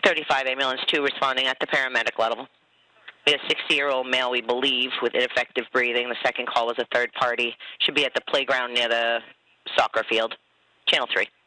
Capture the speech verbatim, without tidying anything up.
thirty-five ambulance two responding at the paramedic level. We have a sixty-year-old male, we believe, with ineffective breathing. The second call was a third party. Should be at the playground near the soccer field. Channel three.